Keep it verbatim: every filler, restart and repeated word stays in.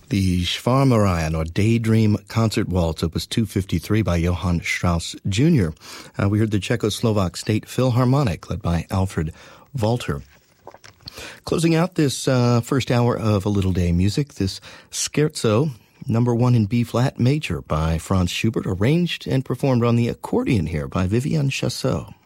The Schwarmereien, or Daydream Concert Waltz, opus two fifty-three by Johann Strauss Junior Uh, we heard the Czechoslovak State Philharmonic, led by Alfred Walter. Closing out this uh, first hour of A Little Day Music, this Scherzo, number one in B-flat major by Franz Schubert, arranged and performed on the accordion here by Vivian Chassot.